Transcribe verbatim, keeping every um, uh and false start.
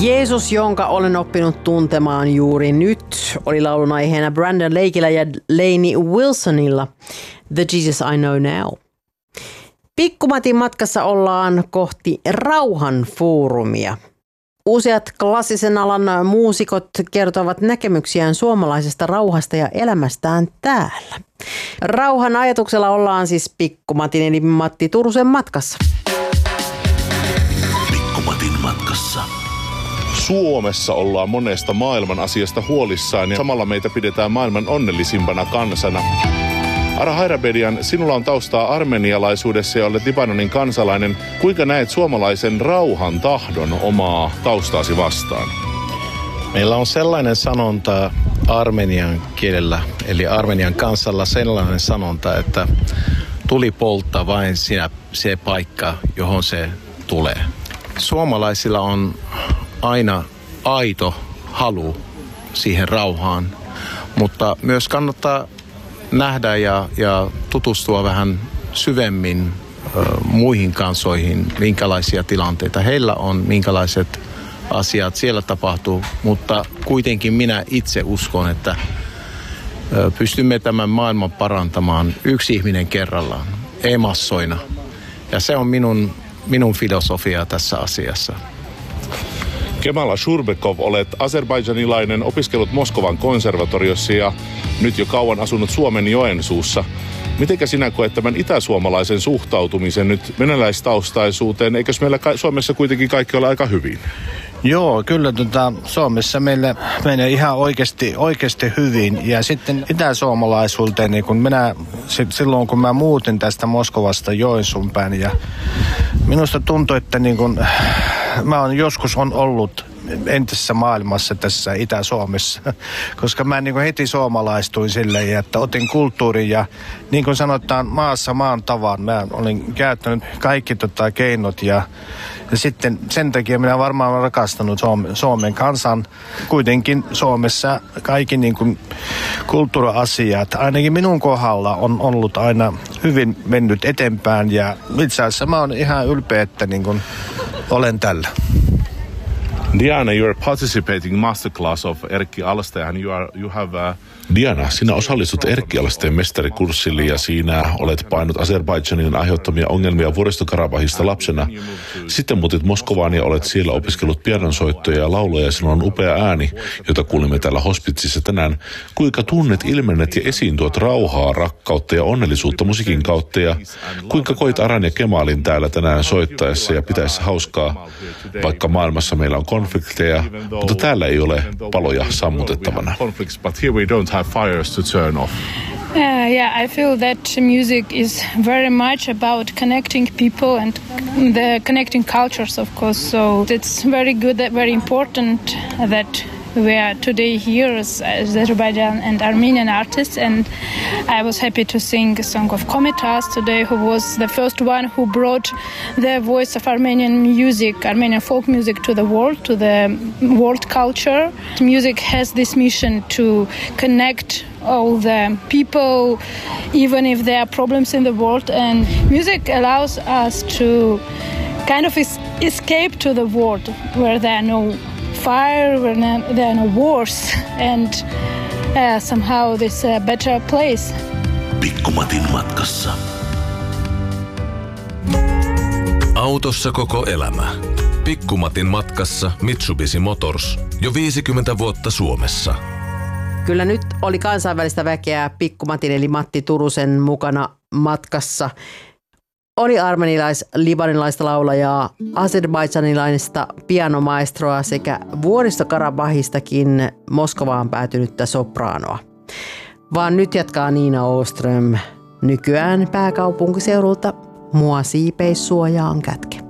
Jeesus, jonka olen oppinut tuntemaan juuri nyt, oli laulun aiheena Brandon Lakeillä ja Lainey Wilsonilla The Jesus I Know Now. Pikkumatin matkassa ollaan kohti rauhan foorumia. Useat klassisen alan muusikot kertovat näkemyksiään suomalaisesta rauhasta ja elämästään täällä. Rauhan ajatuksella ollaan siis Pikkumatin eli Matti Turusen matkassa. Pikkumatin matkassa. Suomessa ollaan monesta maailman asiasta huolissaan ja samalla meitä pidetään maailman onnellisimpana kansana. Ara Hairabedian, sinulla on taustaa armenialaisuudessa ja olet Libanonin kansalainen. Kuinka näet suomalaisen rauhan tahdon omaa taustaasi vastaan? Meillä on sellainen sanonta armenian kielellä, eli armenian kansalla sellainen sanonta, että tuli polttaa vain sinä, se paikka, johon se tulee. Suomalaisilla on aina aito halu siihen rauhaan, mutta myös kannattaa nähdä ja, ja tutustua vähän syvemmin ö, muihin kansoihin, minkälaisia tilanteita heillä on, minkälaiset asiat siellä tapahtuu, mutta kuitenkin minä itse uskon, että ö, pystymme tämän maailman parantamaan yksi ihminen kerrallaan, ei massoina. Ja se on minun, minun filosofia tässä asiassa. Kemal Shurbekov, olet azerbaidžanilainen, opiskellut Moskovan konservatoriossa ja nyt jo kauan asunut Suomen Joensuussa. Mitenkä sinä koet tämän itäsuomalaisen suhtautumisen nyt venäläistaustaisuuteen? Eikös meillä Suomessa kuitenkin kaikki ole aika hyvin? Joo, kyllä tota, Suomessa meillä menee ihan oikeasti, oikeasti hyvin. Ja sitten itäsuomalaisuuteen, niin kun minä, silloin kun mä muutin tästä Moskovasta Joensuun päin, ja minusta tuntui, että niin kun, mä oon joskus on ollut entisessä maailmassa tässä Itä-Suomessa, koska mä niin kuin heti suomalaistuin silleen, että otin kulttuurin ja niin kuin sanotaan maassa maan tavan, mä olin käyttänyt kaikki tota keinot ja, ja sitten sen takia minä varmaan olen rakastanut Suomen, Suomen kansan. Kuitenkin Suomessa kaikki niin kuin kulttuuriasiat, ainakin minun kohdalla on ollut aina hyvin mennyt eteenpäin ja itse asiassa mä oon ihan ylpeä, että niin kuin olen tällä. Diana, you're participating masterclass of Erkki Alstaja. You are you have a... Diana, sinä osallistut Erkki Alsteen mestarikurssille ja siinä olet painut Azerbaidžanin aiheuttamia ongelmia Vuoristo-Karabahista lapsena. Sitten muutit Moskovaan ja olet siellä opiskellut pianonsoittoja ja lauloja ja sinulla on upea ääni, jota kuulimme täällä hospitsissa tänään. Kuinka tunnet, ilmennet ja esiin tuot rauhaa, rakkautta ja onnellisuutta musiikin kautta ja kuinka koit Aran ja Kemalin täällä tänään soittaessa ja pitäessä hauskaa, vaikka maailmassa meillä on konflikteja, mutta täällä ei ole paloja sammutettavana. Have fires to turn off. Uh, yeah, I feel that music is very much about connecting people and the connecting cultures, of course. So it's very good, very important that we are today here as Azerbaijan and Armenian artists, and I was happy to sing a song of Komitas today, who was the first one who brought the voice of Armenian music, Armenian folk music to the world, to the world culture. Music has this mission to connect all the people, even if there are problems in the world, and music allows us to kind of es- escape to the world where there are no fire, where there are no wars, and uh, somehow this a better place. Pikkumatin matkassa. Autossa koko elämä. Pikkumatin matkassa Mitsubishi Motors. Jo viisikymmentä vuotta Suomessa. Kyllä nyt oli kansainvälistä väkeä Pikkumatin eli Matti Turusen mukana matkassa. Oli armenilais-libanilaista laulajaa, azerbaidžanilaista pianomaestroa sekä Vuoristo-Karabahistakin Moskovaan päätynyttä sopraanoa. Vaan nyt jatkaa Niina Åström nykyään pääkaupunkiseudulta Mua siipeissuojaan kätke.